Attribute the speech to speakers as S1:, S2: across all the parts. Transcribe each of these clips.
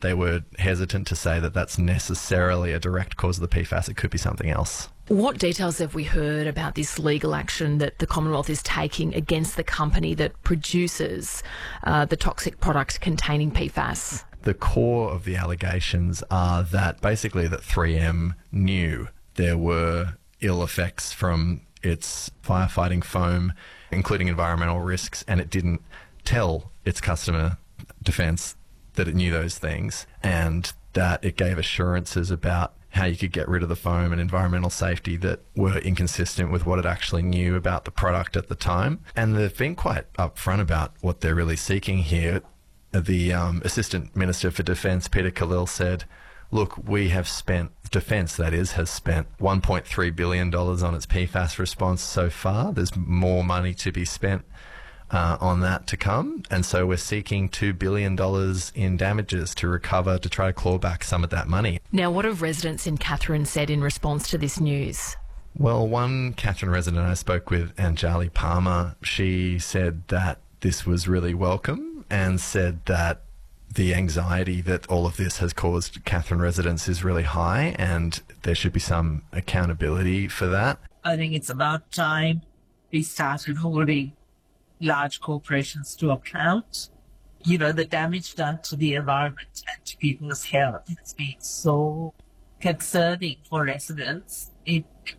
S1: they were hesitant to say that that's necessarily a direct cause of the PFAS. It could be something else.
S2: What details have we heard about this legal action that the Commonwealth is taking against the company that produces the toxic product containing PFAS?
S1: The core of the allegations are that basically that 3M knew there were ill effects from its firefighting foam, including environmental risks, and it didn't tell its customer Defence that it knew those things, and that it gave assurances about how you could get rid of the foam and environmental safety that were inconsistent with what it actually knew about the product at the time. And they've been quite upfront about what they're really seeking here. The Assistant Minister for Defence, Peter Khalil, said, look, we have spent, Defence that is, has spent $1.3 billion on its PFAS response so far. There's more money to be spent on that to come, and so we're seeking $2 billion in damages to recover, to try to claw back some of that money.
S2: Now, what have residents in Katherine said in response to this news?
S1: Well, one Katherine resident I spoke with, Anjali Palmer, she said that this was really welcome and said that the anxiety that all of this has caused Katherine residents is really high, and there should be some accountability for that.
S3: I think it's about time we started holding large corporations to account. You know, the damage done to the environment and to people's health has been so concerning for residents. We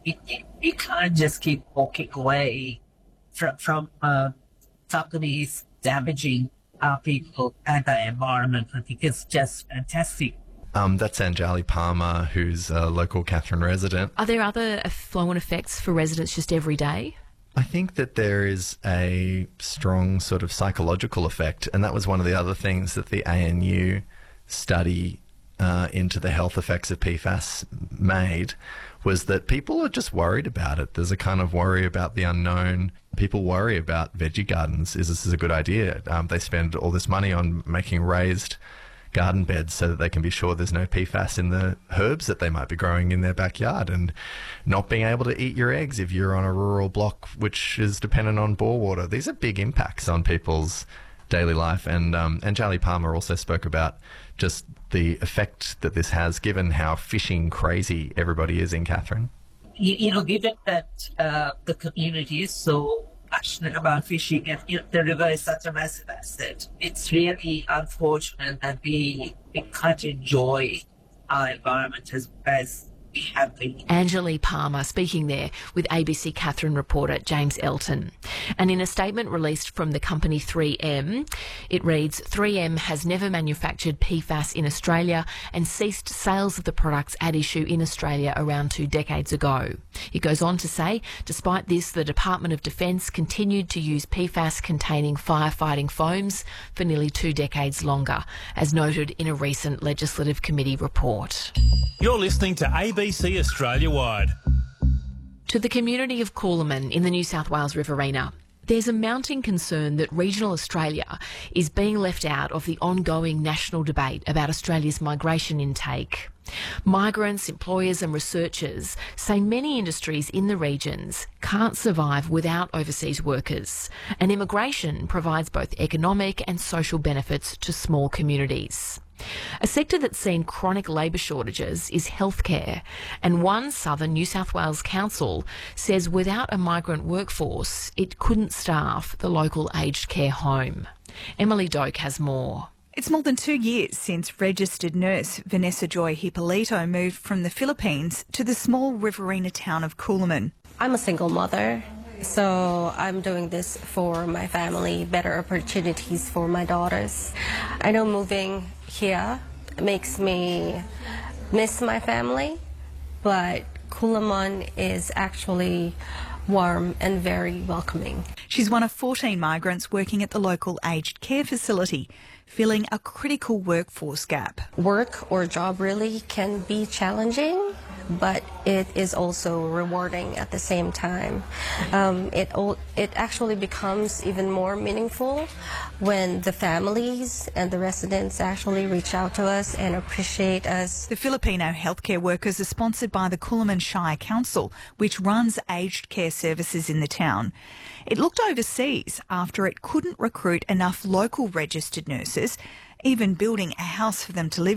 S3: can't just keep walking away from companies damaging our people and our environment. I think it's just fantastic.
S1: That's Anjali Palmer, who's a local Katherine resident.
S2: Are there other flow-on effects for residents just every day?
S1: I think that there is a strong sort of psychological effect, and that was one of the other things that the ANU study into the health effects of PFAS made, was that people are just worried about it. There's a kind of worry about the unknown. People worry about veggie gardens. Is this a good idea? They spend all this money on making raised garden beds so that they can be sure there's no PFAS in the herbs that they might be growing in their backyard, and not being able to eat your eggs if you're on a rural block which is dependent on bore water. These are big impacts on people's daily life. And Anjali Palmer also spoke about just the effect that this has, given how fishing crazy everybody is in Katherine.
S3: You know, given that the community is so passionate about fishing, and the river is such a massive asset, it's really unfortunate that we can't enjoy our environment as we have been.
S2: Anjali Palmer speaking there with ABC Katherine reporter James Elton. And in a statement released from the company 3M, it reads, 3M has never manufactured PFAS in Australia and ceased sales of the products at issue in Australia around 2 decades ago. It goes on to say, despite this, the Department of Defence continued to use PFAS-containing firefighting foams for nearly 2 decades longer, as noted in a recent Legislative Committee report.
S4: You're listening to ABC Australia Wide.
S2: To the community of Coolaman in the New South Wales Riverina, there's a mounting concern that regional Australia is being left out of the ongoing national debate about Australia's migration intake. Migrants, employers and researchers say many industries in the regions can't survive without overseas workers, and immigration provides both economic and social benefits to small communities. A sector that's seen chronic labour shortages is healthcare, and one southern New South Wales council says without a migrant workforce, it couldn't staff the local aged care home. Emily Doak has more.
S5: It's more than 2 years since registered nurse Vanessa Joy Hippolito moved from the Philippines to the small riverina town of Coolaman.
S6: I'm a single mother, so I'm doing this for my family, better opportunities for my daughters. I know moving here makes me miss my family, but Coolaman is actually warm and very welcoming.
S5: She's one of 14 migrants working at the local aged care facility, filling a critical workforce gap.
S6: Work or job really can be challenging, but it is also rewarding at the same time. It actually becomes even more meaningful when the families and the residents actually reach out to us and appreciate us.
S5: The Filipino healthcare workers are sponsored by the Coolaman Shire Council, which runs aged care services in the town. It looked overseas after it couldn't recruit enough local registered nurses, even building a house for them to live